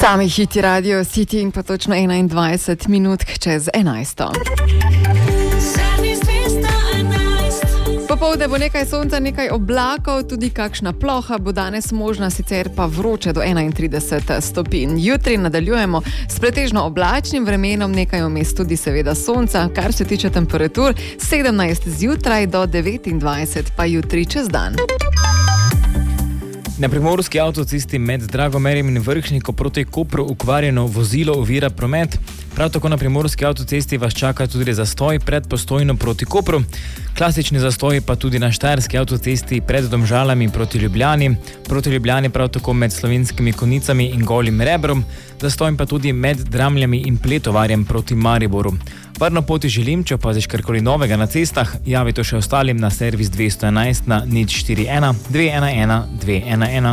Sami hiti Radio City in pa točno 21 minut čez 11. Popovdne bo nekaj sonca, nekaj oblakov, tudi kakšna ploha bo danes možna, sicer pa vroče do 31 stopinj. Jutri nadaljujemo s pretežno oblačnim vremenom, nekaj vmes tudi seveda sonca, kar se tiče temperatur, 17 zjutraj do 29 pa jutri čez dan. Na primorski avtocesti med Dragomerjem in Vrhnikom proti Kopru ukvarjeno vozilo ovira promet. Prav tako na primorski avtocesti vas čaka tudi zastoj pred Postojno proti Kopru. Klasični zastoj pa tudi na štajerski avtocesti pred Domžalami proti Ljubljani. Proti Ljubljani prav tako med Slovenskimi Konjicami in Golim Rebrom. Zastoj pa tudi med Dramljami in Pletovarjem proti Mariboru. Varno poti želim, če opaziš karkoli novega na cestah, javi to še ostalim na servis 211 na 041 211 211.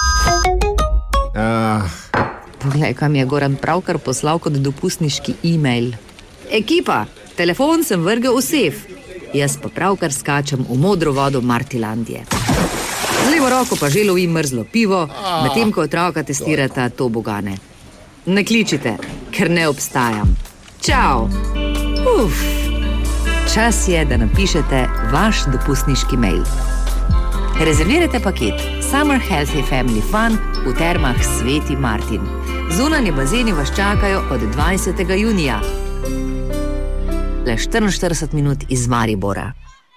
Poglej, kam je Goran pravkar poslal kot dopustniški e-mail. Ekipa, telefon sem vrgel v sef. Jaz pa pravkar skačem v modro vodo Martilandije. Z levo roko pa že lovim mrzlo pivo, medtem ko otroka testirata tobogane. Ne kličite, ker ne obstajam. Čau! Čas je, da napišete vaš dopustniški mail. Rezervirajte paket Summer Healthy Family Fun v termah Sveti Martin. Zunanje bazeni vas čakajo od 20. junija. Le 44 minut iz Maribora.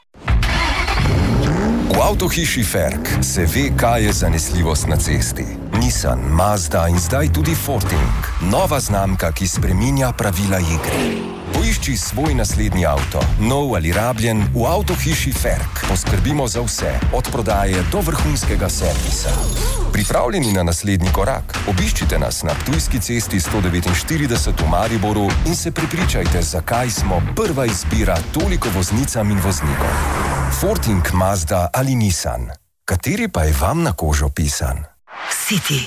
V avtohiši Ferk se ve, kaj je zanesljivost na cesti. Nissan, Mazda in zdaj tudi Forting. Nova znamka, ki spreminja pravila igre. Poišči svoj naslednji avto, nov ali rabljen, v avtohiši Ferk. Poskrbimo za vse, od prodaje do vrhunskega servisa. Pripravljeni na naslednji korak? Obiščite nas na Ptujski cesti 149 v Mariboru in se prepričajte, zakaj smo prva izbira toliko voznicam in voznikom. Forting, Mazda ali Nissan. Kateri pa je vam na kožo pisan? City.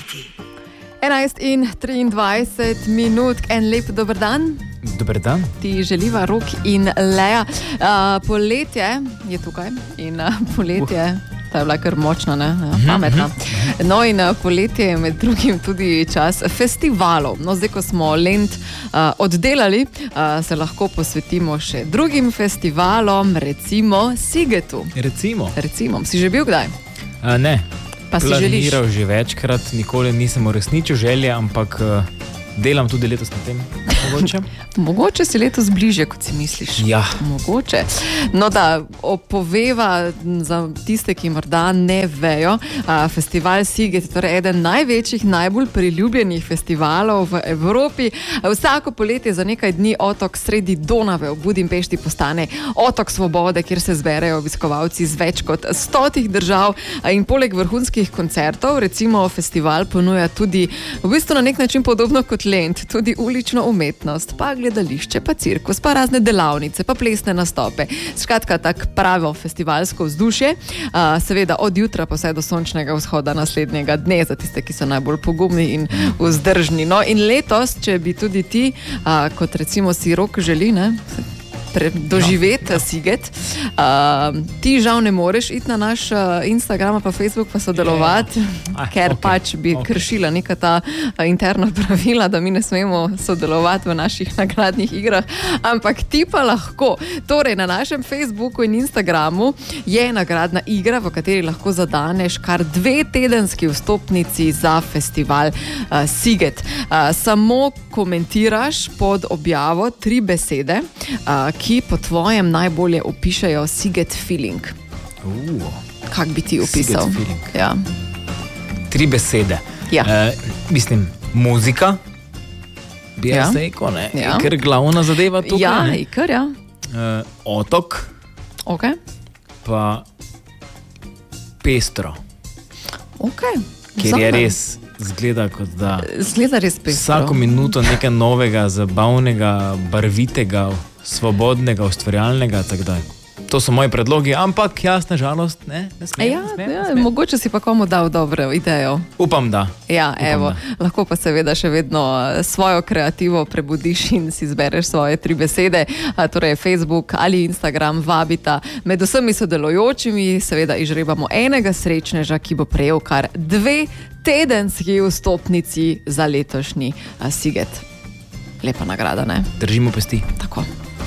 11:23 minut, en lep dober dan. Dober dan. Ti želiva Rok in Lea. Poletje je tukaj in poletje, ta je bila kar močna, ne? Pametna. No in poletje je med drugim tudi čas festivalov. No, zdaj, ko smo Lent oddelali, se lahko posvetimo še drugim festivalom, recimo Sigetu. Recimo. Si že bil kdaj? Ne. Pa si želiš? Planiral že večkrat, nikoli nisem uresničil želje, ampak delam tudi letos na tem. Mogoče si letos bliže, kot si misliš. Ja. Mogoče. No da, opoveva za tiste, ki morda ne vejo, festival Siget je torej eden največjih, najbolj priljubljenih festivalov v Evropi. Vsako poletje za nekaj dni otok sredi Donave v Budimpešti postane otok svobode, kjer se zberejo obiskovalci iz več kot 100 držav in poleg vrhunskih koncertov, recimo festival ponuja tudi v bistvu na nek način podobno kot Lent, tudi ulično umetnost, pa gledališče, pa cirkus, pa razne delavnice, pa plesne nastope. Skratka, tak pravo festivalsko vzdušje, seveda od jutra pa vse do sončnega vzhoda naslednjega dne, za tiste, ki so najbolj pogumni in vzdržni. No in letos, če bi tudi ti, kot recimo si Rok želi, ne, doživeti Siget. Ti žal ne moreš iti na naš Instagram pa Facebook pa sodelovati, ker pač bi kršila neka ta interna pravila, da mi ne smemo sodelovati v naših nagradnih igrah, ampak ti pa lahko. Torej, na našem Facebooku in Instagramu je nagradna igra, v kateri lahko zadaneš kar 2 tedenski vstopnici za festival Siget. Samo komentiraš pod objavo 3 besede, ki po tvojem najbolje opišajo Siget feeling. Kak bi ti opisal? Siget feeling. Ja. 3 besede. Ja. Mislim, muzika, bi jaz rekel, ne? Ja. Ker glavna zadeva tukaj, Ja, ne? ikar, ja. Otok, Ok. pa pestro. Ok. Ker je res, zgleda kot da Zgleda res pestro. vsako minuto nekaj novega, zabavnega, barvitega, svobodnega, ustvarjalnega, tako da. To so moji predlogi, ampak jaz, nažalost, ne smem. Mogoče si pa komu dal dobro idejo. Upam, da. Ja, evo, lahko pa seveda še vedno svojo kreativo prebudiš in si izbereš svoje 3 besede. Torej Facebook ali Instagram vabita med vsemi sodelujočimi. Seveda izžrebamo enega srečneža, ki bo prejel kar 2 tedenski vstopnici za letošnji Siget. Lepa nagrada, ne? Držimo pesti. Tako.